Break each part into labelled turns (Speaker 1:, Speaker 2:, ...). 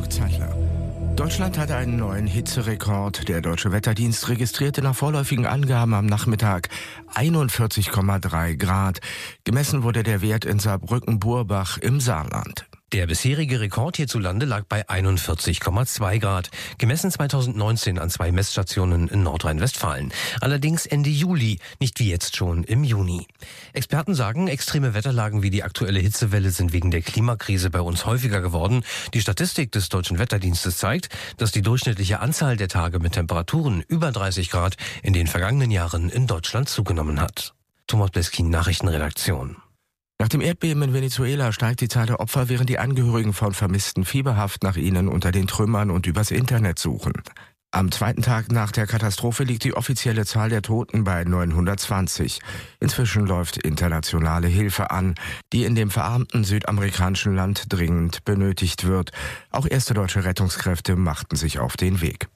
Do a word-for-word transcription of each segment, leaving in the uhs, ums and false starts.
Speaker 1: Jörg Zeitler. Deutschland hatte einen neuen Hitzerekord. Der Deutsche Wetterdienst registrierte nach vorläufigen Angaben am Nachmittag einundvierzig Komma drei Grad. Gemessen wurde der Wert in Saarbrücken-Burbach im Saarland.
Speaker 2: Der bisherige Rekord hierzulande lag bei einundvierzig Komma zwei Grad, gemessen zweitausendneunzehn an zwei Messstationen in Nordrhein-Westfalen. Allerdings Ende Juli, nicht wie jetzt schon im Juni. Experten sagen, extreme Wetterlagen wie die aktuelle Hitzewelle sind wegen der Klimakrise bei uns häufiger geworden. Die Statistik des Deutschen Wetterdienstes zeigt, dass die durchschnittliche Anzahl der Tage mit Temperaturen über dreißig Grad in den vergangenen Jahren in Deutschland zugenommen hat. Thomas Bleskin, Nachrichtenredaktion.
Speaker 1: Nach dem Erdbeben in Venezuela steigt die Zahl der Opfer, während die Angehörigen von Vermissten fieberhaft nach ihnen unter den Trümmern und übers Internet suchen. Am zweiten Tag nach der Katastrophe liegt die offizielle Zahl der Toten bei neunhundertzwanzig. Inzwischen läuft internationale Hilfe an, die in dem verarmten südamerikanischen Land dringend benötigt wird. Auch erste deutsche Rettungskräfte machten sich auf den Weg.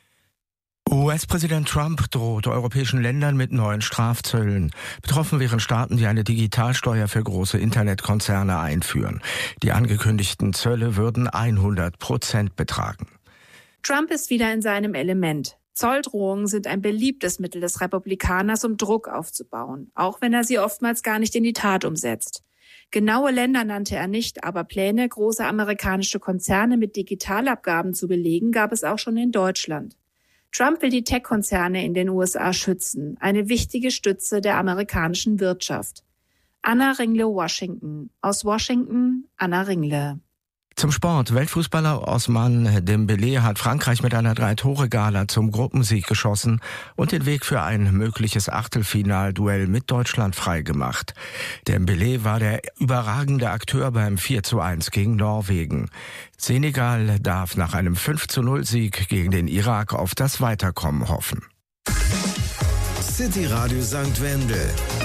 Speaker 1: U S-Präsident Trump droht europäischen Ländern mit neuen Strafzöllen. Betroffen wären Staaten, die eine Digitalsteuer für große Internetkonzerne einführen. Die angekündigten Zölle würden hundert Prozent betragen.
Speaker 3: Trump ist wieder in seinem Element. Zolldrohungen sind ein beliebtes Mittel des Republikaners, um Druck aufzubauen, auch wenn er sie oftmals gar nicht in die Tat umsetzt. Genaue Länder nannte er nicht, aber Pläne, große amerikanische Konzerne mit Digitalabgaben zu belegen, gab es auch schon in Deutschland. Trump will die Tech-Konzerne in den U S A schützen, eine wichtige Stütze der amerikanischen Wirtschaft. Anna Ringle, Washington. Aus Washington, Anna Ringle.
Speaker 1: Zum Sport. Weltfußballer Ousmane Dembélé hat Frankreich mit einer Drei-Tore-Gala zum Gruppensieg geschossen und den Weg für ein mögliches Achtelfinalduell mit Deutschland freigemacht. Dembélé war der überragende Akteur beim vier zu eins gegen Norwegen. Senegal darf nach einem fünf zu null Sieg gegen den Irak auf das Weiterkommen hoffen.
Speaker 4: City Radio Sankt Wendel.